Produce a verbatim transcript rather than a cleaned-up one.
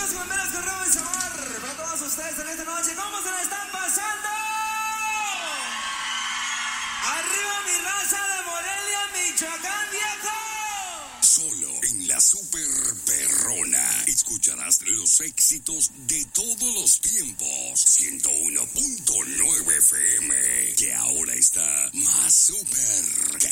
los bomberos con Rubén Sabor. Para todos ustedes en esta noche, ¿cómo se la están pasando? ¡Arriba mi raza de Morelia, Michoacán, viejo! Solo en la Super Perrona escucharás los éxitos de todos los tiempos. ciento uno punto nueve F M, que ahora está más super.